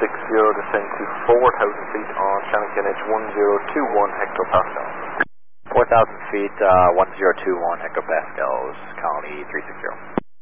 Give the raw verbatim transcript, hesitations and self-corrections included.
sixty, descend to four thousand feet on Shannon K N H one zero two one hectopascals. four thousand feet, uh, one zero two one hectopascals, Colony three sixty.